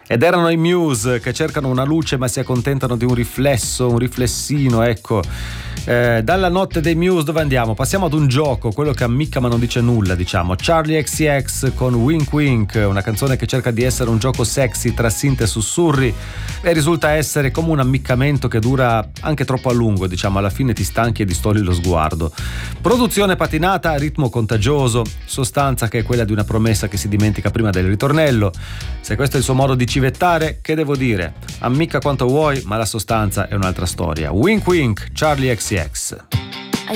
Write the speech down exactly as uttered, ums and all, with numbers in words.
Ed erano i Muse che cercano una luce ma si accontentano di un riflesso, un riflessino, ecco. Eh, dalla notte dei Muse dove andiamo? Passiamo ad un gioco, quello che ammicca ma non dice nulla, diciamo. Charlie X C X con Wink Wink, una canzone che cerca di essere un gioco sexy tra synth e sussurri e risulta essere come un ammiccamento che dura anche troppo a lungo, diciamo, alla fine ti stanchi e distogli lo sguardo. Produzione patinata, ritmo contagioso, sostanza che è quella di una promessa che si dimentica prima del ritornello. Se questo è il suo modo di civettare, che devo dire? Ammicca quanto vuoi, ma la sostanza è un'altra storia. Wink Wink, Charlie X C X.